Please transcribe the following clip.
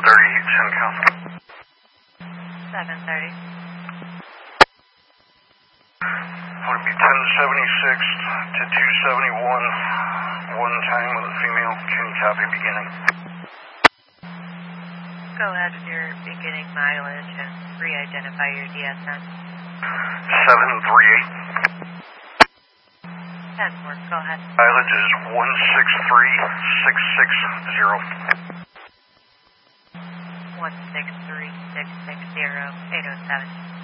SENCO. 730. Would it be 1076 to 271, one time with a female? Can you copy beginning? Go ahead with your beginning mileage and re-identify your DSN. 738. 10 more, go ahead. Mileage is 163660. 163660, 807.